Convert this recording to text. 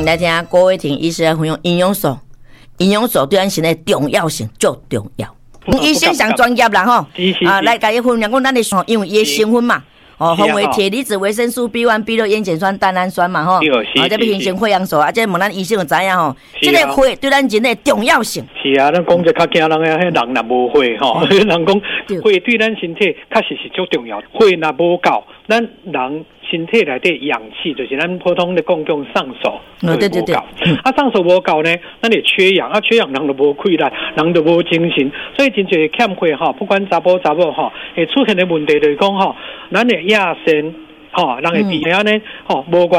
来听郭伟霆医师来分享营养素，营养素对咱身体重要性足重要。医生上专业啦吼，来甲伊分享讲咱的因为伊的成分嘛。分为铁离子、维生素 B1、B6、烟碱酸、蛋氨酸嘛，吼，这要形成血氧素啊，这问咱医生就知影吼，这个血对咱人的重要性。 是啊，咱讲者较惊人诶，迄人若无血吼，人讲血对咱身体确实是足重要，血若无够，咱人身体内底氧气就是咱普通的讲上手， 对， 啊上手无够呢，咱就缺氧，啊缺氧人就无气力，人就无精神，所以真侪欠血吼，不管查甫查某吼，会出现的问题就是讲吼，咱的亚肾吼，人会鼻安尼吼无